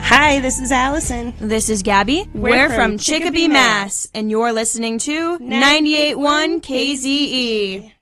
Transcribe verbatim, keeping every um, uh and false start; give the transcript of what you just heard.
Hi, this is Allison. This is Gabby. We're, We're from, from Chicopee, Chicopee, Mass. Mass. And you're listening to ninety-eight point one K Z E.